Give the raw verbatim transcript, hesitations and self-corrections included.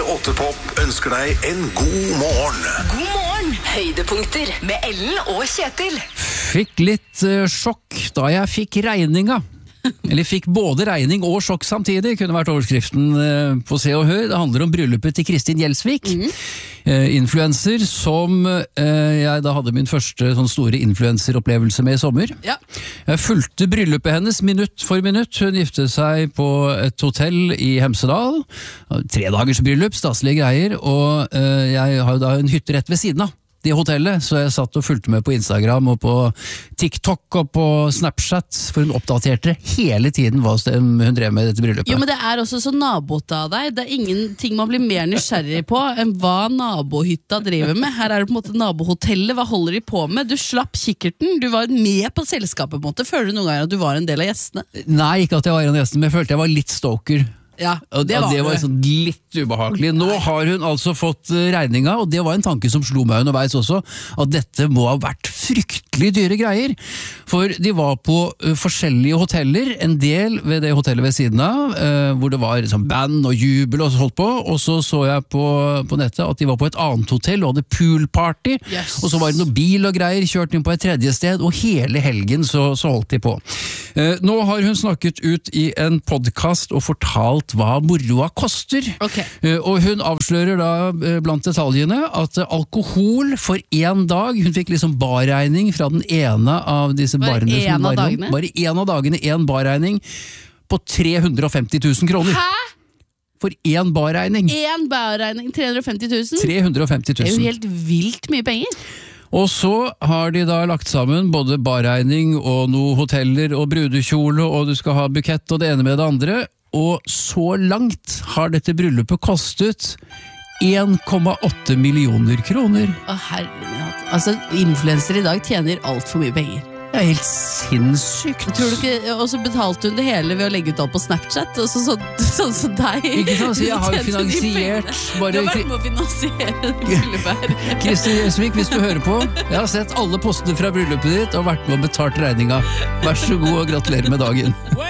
åtte Pop ønsker deg en god morgen. God morgen! Høydepunkter med Ellen og Kjetil. Fikk litt uh, sjokk da jeg fikk regninga. Eller fikk både regning og sjokk samtidig, kunne vært overskriften uh, på Se og Hør. Det handler om bryllupet til Kristin Gjelsvik, mm. uh, influencer, som uh, jeg da hadde min første sånn store influenceropplevelse med i sommer. Ja. Jeg fulgte bryllupet hennes minutt for minutt. Hun gifte seg på et hotell i Hemsedal. Tre dagers bryllup, staselige greier, og uh, jeg har jo da en hytte rett ved siden av det hotellet, så jeg satt og fulgte med på Instagram og på TikTok og på Snapchat, for hun oppdaterte hele tiden hva hun drev med i dette bryllupet. Jo, men det er også så nabot av deg. Det er ingenting man blir mer nysgjerrig på enn hva nabohytta driver med. Her er det på en måte nabohotellet, hva holder de på med? Du slapp kikkerten, du var med på selskapet på en måte. Føler du noen gang at du var en del av gjestene? Nei, ikke at jeg var en av gjestene, men jeg følte jeg var litt stalker. Ja, det var, det var sånn litt ubehagelig. Nå har hun altså fått regninga, og det var en tanke som slo meg underveis også, at dette må ha vært fryktelig dyre greier. For de var på uh, forskjellige hoteller, en del ved det hotellet ved siden av, uh, hvor det var liksom, band og jubel og så holdt på, og så så jeg på, på nettet at de var på et annet hotell og hadde poolparty, yes. Og så var det noe bil og greier, kjørt inn på et tredje sted, og hele helgen så, så holdt de på. Uh, nå har hun snakket ut i en podcast og fortalt hva moroa koster. Okay. Uh, og hun avslører da uh, blant detaljene at uh, alkohol for en dag, hun fikk liksom barregning fra den ene av disse bare barene. En av dagene? Bare en av dagene, en barregning på tre hundre og femti tusen kroner. Hæ? For en barregning. En barregning, tre hundre og femti tusen? tre hundre og femti tusen. Det er jo helt vilt mye penger. Og så har de da lagt sammen både barregning og noe hoteller og brudekjole, og du skal ha bukett og det ene med det andre. Og så langt har dette bryllupet kostet en komma åtte millioner kroner. Å herregud, altså influencer i dag tjener alt for mye penger. Det er helt sinnssykt. Tror du ikke, og så betalte hun det hele ved å legge ut alt på Snapchat, og så sånn som så, så deg. Ikke sant, så jeg har jo finansiert bare... Du har vært med å finansiere bryllupet her. Kristin Gjelsvik, hvis du hører på, jeg har sett alle postene fra bryllupet ditt og vært med og betalt regninga. Vær så god og gratulerer med dagen.